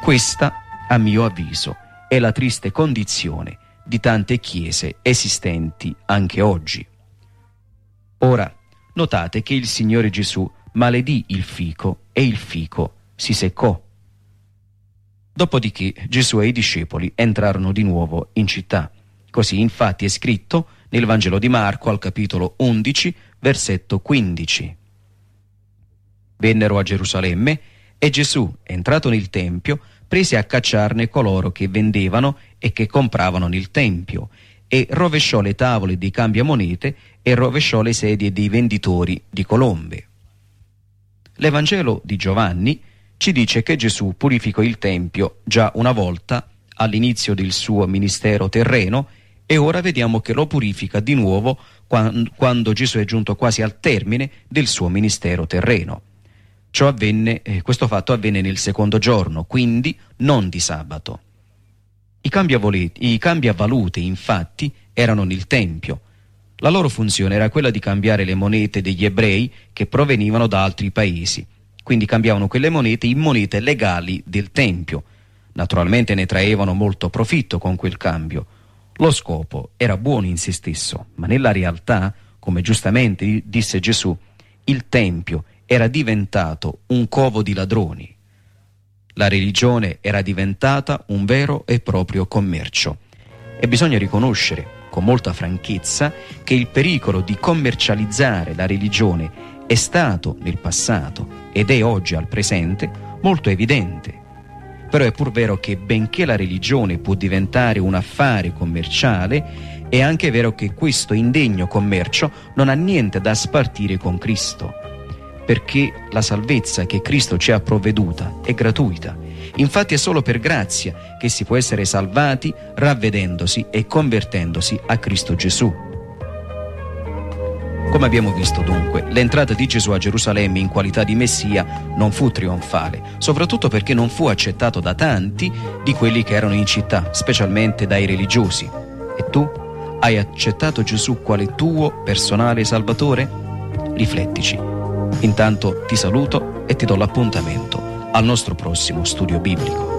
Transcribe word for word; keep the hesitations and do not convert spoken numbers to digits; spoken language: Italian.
Questa, a mio avviso, è la triste condizione di tante chiese esistenti anche oggi. Ora, notate che il Signore Gesù maledì il fico e il fico si seccò. Dopodiché Gesù e i discepoli entrarono di nuovo in città. Così infatti è scritto nel Vangelo di Marco al capitolo undici, versetto quindici. Vennero a Gerusalemme e Gesù, entrato nel Tempio, prese a cacciarne coloro che vendevano e che compravano nel Tempio, e rovesciò le tavole dei cambiamonete e rovesciò le sedie dei venditori di colombe. L'Evangelo di Giovanni ci dice che Gesù purificò il Tempio già una volta all'inizio del suo ministero terreno, e ora vediamo che lo purifica di nuovo quando Gesù è giunto quasi al termine del suo ministero terreno. Ciò avvenne, eh, questo fatto avvenne nel secondo giorno, quindi non di sabato. I cambiavalute, i cambiavalute infatti erano nel Tempio. La loro funzione era quella di cambiare le monete degli ebrei che provenivano da altri paesi, quindi cambiavano quelle monete in monete legali del Tempio. Naturalmente ne traevano molto profitto con quel cambio. Lo scopo era buono in se stesso, ma nella realtà, come giustamente disse Gesù, il Tempio era diventato un covo di ladroni. La religione era diventata un vero e proprio commercio. E bisogna riconoscere con molta franchezza che il pericolo di commercializzare la religione è stato nel passato ed è oggi al presente molto evidente. Però è pur vero che benché la religione può diventare un affare commerciale, è anche vero che questo indegno commercio non ha niente da spartire con Cristo, perché la salvezza che Cristo ci ha provveduta è gratuita. Infatti è solo per grazia che si può essere salvati ravvedendosi e convertendosi a Cristo Gesù. Come abbiamo visto dunque, l'entrata di Gesù a Gerusalemme in qualità di Messia non fu trionfale, soprattutto perché non fu accettato da tanti di quelli che erano in città, specialmente dai religiosi. E tu? Hai accettato Gesù quale tuo personale Salvatore? Riflettici. Intanto ti saluto e ti do l'appuntamento al nostro prossimo studio biblico.